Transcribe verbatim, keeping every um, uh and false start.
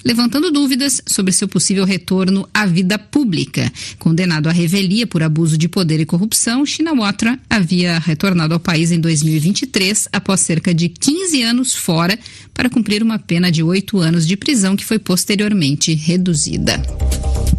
levantando dúvidas sobre seu possível retorno à vida pública. Condenado à revelia por abuso de poder e corrupção, Shinawatra havia retornado ao país em dois mil e vinte e três, após cerca de quinze anos fora, para cumprir uma pena de oito anos de prisão que foi posteriormente reduzida.